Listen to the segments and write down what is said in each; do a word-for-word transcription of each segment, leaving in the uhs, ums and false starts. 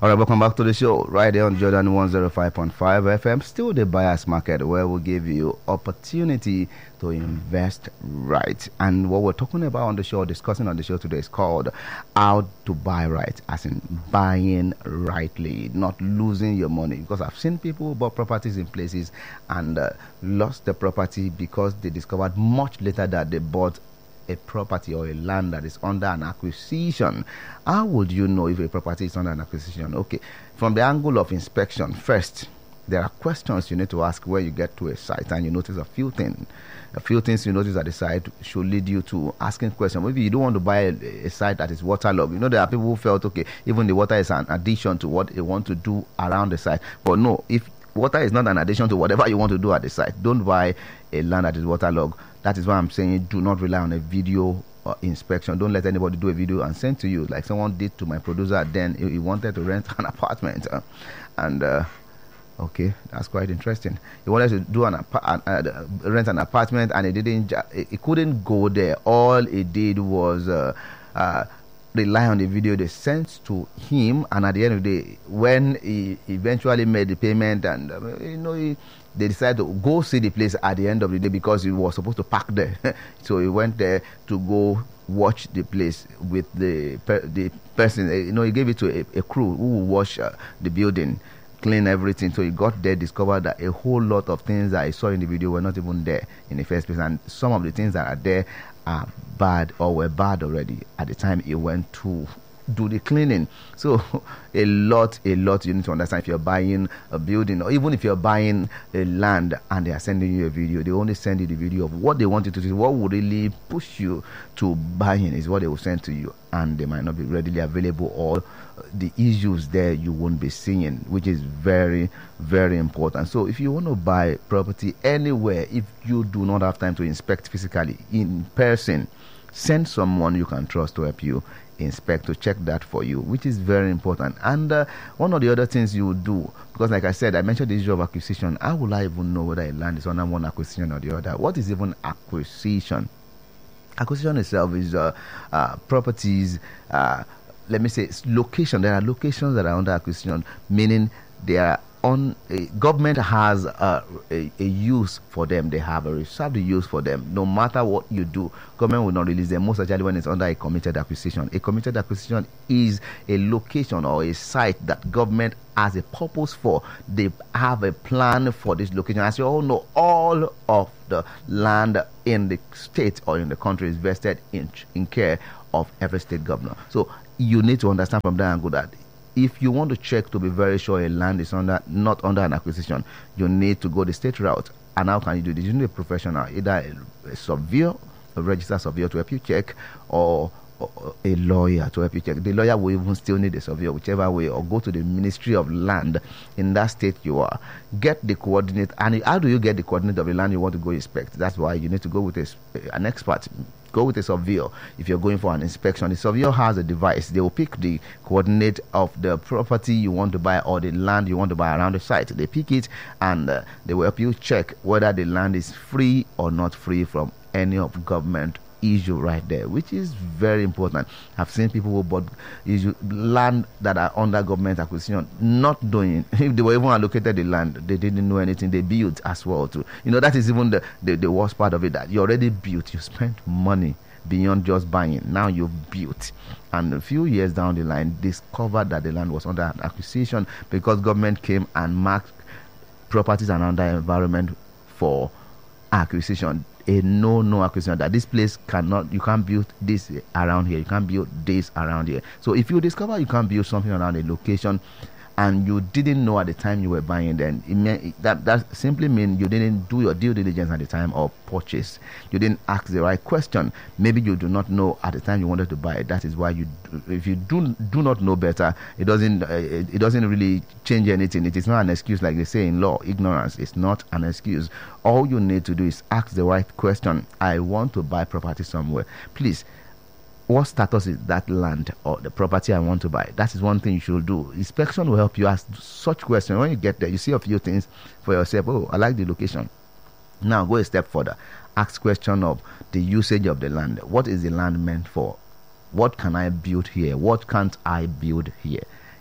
All right, welcome back to the show right here on Jordan one oh five point five F M. Still the buyer's market, where we'll give you opportunity to invest right. And what we're talking about on the show, discussing on the show today, is called how to buy right, as in buying rightly, not losing your money. Because I've seen people who bought properties in places and uh, lost the property because they discovered much later that they bought a property or a land that is under an acquisition. How would you know if a property is under an acquisition? Okay, from the angle of inspection, first, there are questions you need to ask when you get to a site and you notice a few things. A few things you notice at the site should lead you to asking questions. Maybe you don't want to buy a, a site that is waterlogged. You know, there are people who felt, okay, even the water is an addition to what they want to do around the site. But no, if water is not an addition to whatever you want to do at the site, don't buy a land that is waterlogged. That is why I'm saying do not rely on a video uh, inspection. Don't let anybody do a video and send to you, like someone did to my producer. Then he, he wanted to rent an apartment, uh, and uh, okay, that's quite interesting. He wanted to do an uh, uh, rent an apartment, and he didn't. He couldn't go there. All he did was uh, uh, rely on the video they sent to him, and at the end of the day, when he eventually made the payment, and uh, you know he. They decided to go see the place at the end of the day because he was supposed to park there. So he went there to go watch the place with the per the person. You know, he gave it to a, a crew who will wash uh, the building, clean everything. So he got there, discovered that a whole lot of things that he saw in the video were not even there in the first place. And some of the things that are there are bad or were bad already at the time he went to do the cleaning. So a lot a lot you need to understand. If you're buying a building, or even if you're buying a land and they are sending you a video, they only send you the video of what they want you to do. What would really push you to buying is what they will send to you, and they might not be readily available, or the issues there you won't be seeing, which is very very important. So if you want to buy property anywhere, if you do not have time to inspect physically in person, send someone you can trust to help you inspect, to check that for you, which is very important. And uh, one of the other things you would do, because like I said, I mentioned the issue of acquisition. How will I even know whether a land is under one acquisition or the other? What is even acquisition? Acquisition itself is uh, uh, properties, uh, let me say location. There are locations that are under acquisition, meaning they are on a government has a, a, a use for them. They have a reserved use for them. No matter what you do, government will not release them, most especially when it's under a committed acquisition. A committed acquisition is a location or a site that government has a purpose for. They have a plan for this location. As you all know, all of the land in the state or in the country is vested in, in care of every state governor. So you need to understand from that angle that if you want to check to be very sure a land is under not under an acquisition, you need to go the state route. And how can you do this? You need a professional, either a, a surveyor, a registered surveyor to help you check, or, or a lawyer to help you check. The lawyer will even still need a surveyor, whichever way, or go to the Ministry of Land in that state you are. Get the coordinate. And how do you get the coordinate of the land you want to go inspect? That's why you need to go with a, an expert. Go with a surveyor if you're going for an inspection. The surveyor has a device. They will pick the coordinate of the property you want to buy or the land you want to buy around the site. They pick it, and uh, they will help you check whether the land is free or not free from any of government issue right there, which is very important. I've seen people who bought issue, land that are under government acquisition not doing. If they were even allocated the land, they didn't know anything. They built as well too. You know, that is even the, the, the worst part of it, that you already built. You spent money beyond just buying. Now you've built, and a few years down the line discovered that the land was under an acquisition because government came and marked properties and under environment for acquisition. A no no acquisition, that this place cannot, you can't build this around here, you can't build this around here. So if you discover you can't build something around a location and you didn't know at the time you were buying, then it may, that that simply means you didn't do your due diligence at the time of purchase. You didn't ask the right question. Maybe you do not know at the time you wanted to buy it. That is why you, if you do do not know better, it doesn't uh, it, it doesn't really change anything. It is not an excuse, like they say in law. Ignorance is not an excuse. All you need to do is ask the right question. I want to buy property somewhere. Please, what status is that land or the property I want to buy? That is one thing you should do. Inspection will help you ask such questions. When you get there, you see a few things for yourself. Oh, I like the location. Now go a step further. Ask question of the usage of the land. What is the land meant for? What can I build here? What can't I build here?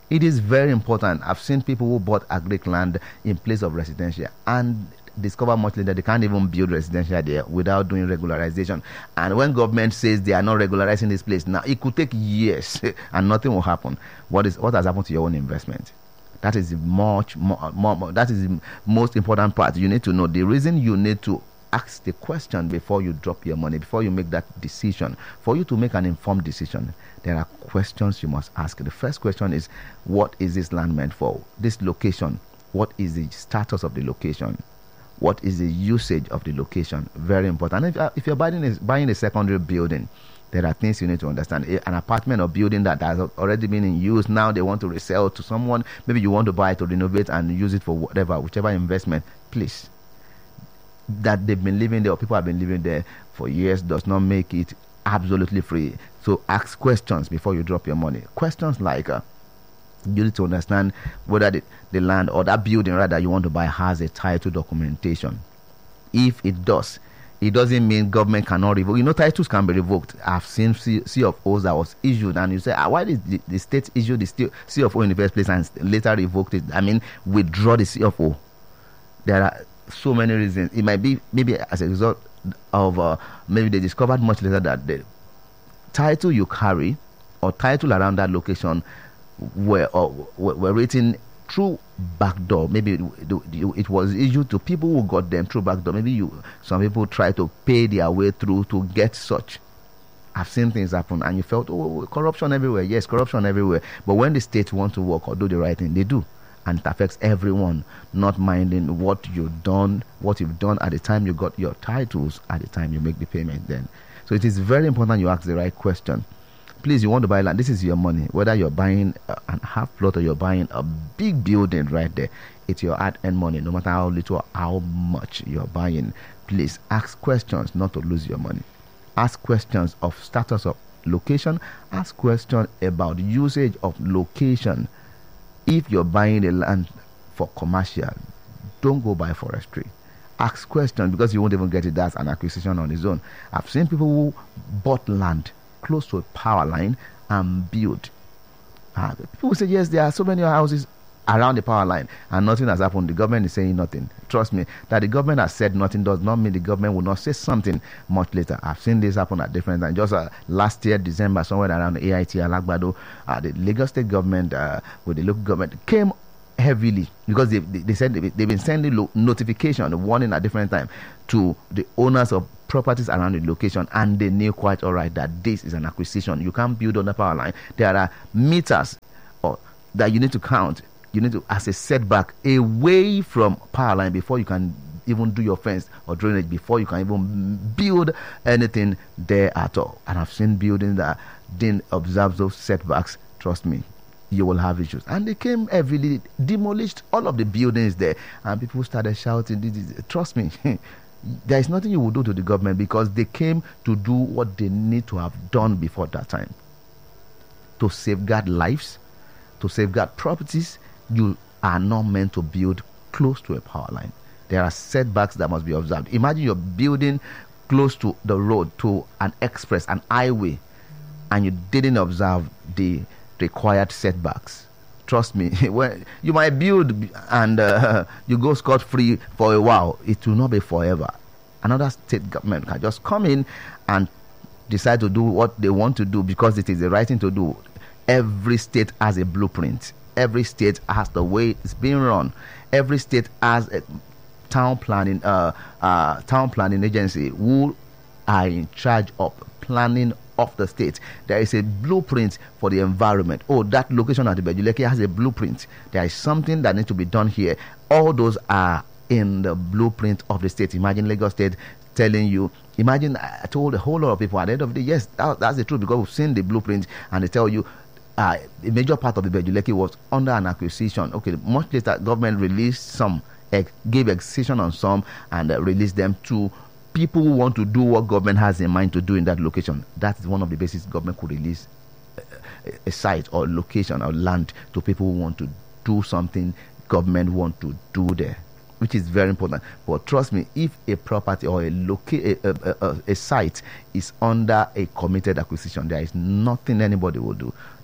It is very important. I've seen people who bought agric land in place of residential and discover much later they can't even build residential there without doing regularization. And when government says they are not regularizing this place, now it could take years and nothing will happen. What is what has happened to your own investment? That is much more, more, more that is the most important part. You need to know the reason you need to ask the question before you drop your money, before you make that decision. For you to make an informed decision, there are questions you must ask. The first question is, what is this land meant for? This location, what is the status of the location? What is the usage of the location? Very important. And if, if you're buying a, buying a secondary building, there are things you need to understand. An apartment or building that has already been in use, now they want to resell to someone. Maybe you want to buy it to renovate and use it for whatever, whichever investment. Please, that they've been living there or people have been living there for years does not make it absolutely free. So ask questions before you drop your money. Questions like, uh, you need to understand whether the, the land or that building rather you want to buy has a title documentation. If it does, it doesn't mean government cannot revoke. You know, titles can be revoked. I've seen C, C of Os that was issued, and you say, ah, why did the, the state issue the C of O in the first place and later revoked it? I mean, withdraw the C of O. There are so many reasons. It might be maybe as a result of uh, maybe they discovered much later that the title you carry or title around that location were or were, were written through backdoor. Maybe it, it, it was issued to people who got them through backdoor. Maybe you some people try to pay their way through to get such. I've seen things happen, and you felt, oh, corruption everywhere. Yes, corruption everywhere. But when the state wants to work or do the right thing, they do. And it affects everyone, not minding what you've done, what you've done at the time you got your titles, at the time you make the payment then. So it is very important you ask the right question. Please, you want to buy land, this is your money. Whether you're buying a half plot or you're buying a big building right there, it's your hard-earned money, no matter how little or how much you're buying. Please ask questions not to lose your money. Ask questions of status of location. Ask questions about usage of location. If you're buying a land for commercial, don't go buy forestry. Ask questions because you won't even get it. That's an acquisition on its own. I've seen people who bought land close to a power line and built. Uh, people say, yes, there are so many houses around the power line and nothing has happened. The government is saying nothing. Trust me, that the government has said nothing does not mean the government will not say something much later. I've seen this happen at different times. Just uh, last year, December, somewhere around A I T, Alagbado, uh, the Lagos State government uh, with the local government came heavily because they, they, they said they, they've been sending lo- notification, warning at different times to the owners of properties around the location, and they knew quite all right that this is an acquisition. You can't build on the power line. There are meters or, that you need to count. You need to, as a setback, away from power line before you can even do your fence or drainage, before you can even build anything there at all. And I've seen buildings that didn't observe those setbacks. Trust me, you will have issues. And they came heavily, demolished all of the buildings there, and people started shouting. Trust me, there is nothing you will do to the government because they came to do what they need to have done before that time. To safeguard lives, to safeguard properties. You are not meant to build close to a power line. There are setbacks that must be observed. Imagine you're building close to the road, to an express, an highway, and you didn't observe the required setbacks. Trust me, when you might build and uh, you go scot-free for a while, it will not be forever. Another state government can just come in and decide to do what they want to do because it is the right thing to do. Every state has a blueprint. Every state has the way it's being run. Every state has a town planning, uh, uh, town planning agency who are in charge of planning of the state. There is a blueprint for the environment. Oh, that location at the Bejuleke has a blueprint. There is something that needs to be done here. All those are in the blueprint of the state. Imagine Lagos State telling you, imagine I told a whole lot of people at the end of the day, yes, that, that's the truth because we've seen the blueprint and they tell you, Uh, a major part of the Bejuleke was under an acquisition. Okay, much later, government released some, ex- gave excision on some, and uh, released them to people who want to do what government has in mind to do in that location. That is one of the basis government could release a, a site or location or land to people who want to do something government want to do there, which is very important. But trust me, if a property or a, loca- a, a, a, a site is under a committed acquisition, there is nothing anybody will do.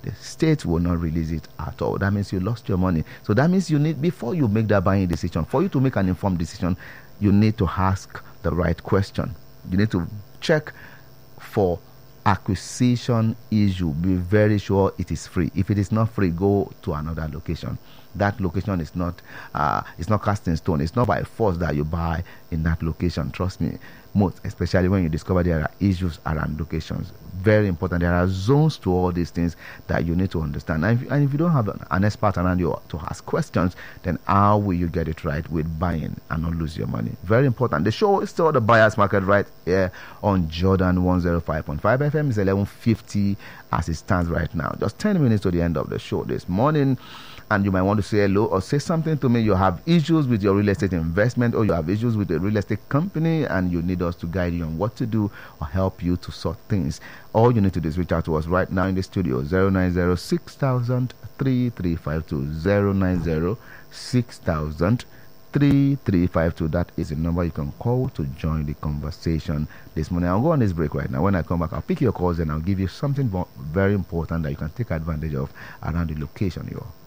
the state will not release it at all. That means you lost your money. So that means you need, before you make that buying decision, for you to make an informed decision, you need to ask the right question. You need to check for acquisition issue. Be very sure it is free. If it is not free, go to another location. That location is not uh, it's not cast in stone. It's not by force that you buy in that location. Trust me, most especially when you discover there are issues around locations. Very important. There are zones to all these things that you need to understand. And if, and if you don't have an expert around you to ask questions, then how will you get it right with buying and not lose your money? Very important. The show is still the buyer's market right here on Jordan one oh five point five F M. It's eleven fifty as it stands right now. Just ten minutes to the end of the show this morning. And you might want to say hello or say something to me. You have issues with your real estate investment, or you have issues with a real estate company, and you need us to guide you on what to do or help you to sort things. All you need to do is reach out to us right now in the studio, zero nine zero six thousand three three five two, zero nine zero six thousand three three five two. That is the number you can call to join the conversation this morning. I'll go on this break right now. When I come back, I'll pick your calls and I'll give you something very important that you can take advantage of around the location you are.